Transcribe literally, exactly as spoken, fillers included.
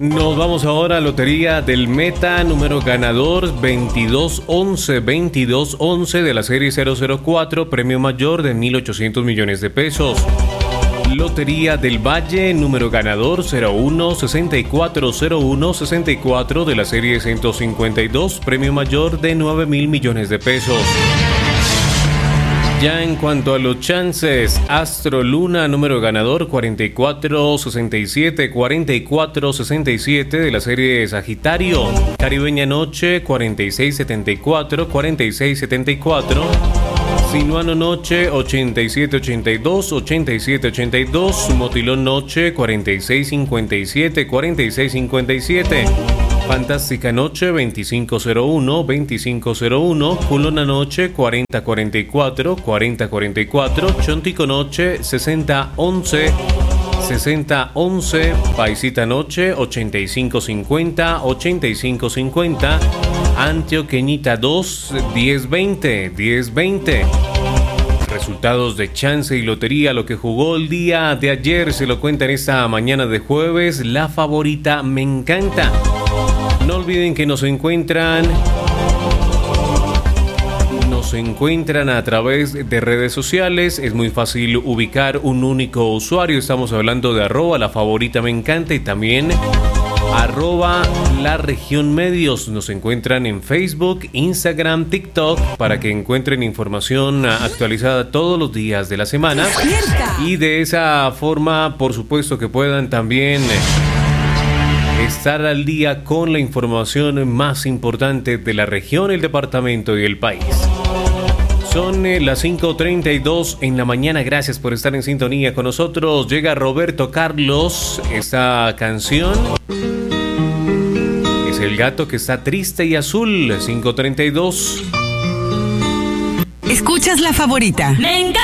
Nos vamos ahora a Lotería del Meta, número ganador veintidós once, veintidós once de la serie cero cero cuatro, premio mayor de mil ochocientos millones de pesos. Lotería del Valle, número ganador cero uno, sesenta y cuatro cero uno, sesenta y cuatro de la serie ciento cincuenta y dos, premio mayor de nueve mil millones de pesos. Ya en cuanto a los chances, Astro Luna, número ganador cuarenta y cuatro sesenta y siete, cuarenta y cuatro sesenta y siete de la serie Sagitario. Caribeña Noche, cuarenta y seis setenta y cuatro, cuarenta y seis setenta y cuatro. Sinuano Noche, ochenta y siete ochenta y dos, ochenta y siete ochenta y dos. Motilón Noche, cuarenta y seis cincuenta y siete, cuarenta y seis cincuenta y siete. Fantástica Noche, veinticinco cero uno, veinticinco cero uno. Culona Noche, cuarenta cuarenta y cuatro, cuarenta cuarenta y cuatro. Chontico Noche, sesenta once, sesenta once. Paisita Noche, ochenta y cinco cincuenta, ochenta y cinco cincuenta. Antioqueñita dos, diez veinte, diez veinte. Resultados de chance y lotería, lo que jugó el día de ayer, se lo cuentan esta mañana de jueves. La favorita me encanta. No olviden que nos encuentran Nos encuentran a través de redes sociales. Es muy fácil ubicar un único usuario. Estamos hablando de arroba la favorita me encanta y también arroba la región medios. Nos encuentran en Facebook, Instagram, TikTok para que encuentren información actualizada todos los días de la semana. Y de esa forma, por supuesto, que puedan también estar al día con la información más importante de la región, el departamento y el país. Son eh, las cinco treinta y dos en la mañana. Gracias por estar en sintonía con nosotros. Llega Roberto Carlos. Esta canción es El gato que está triste y azul. cinco treinta y dos. Escuchas La Favorita. Me encanta.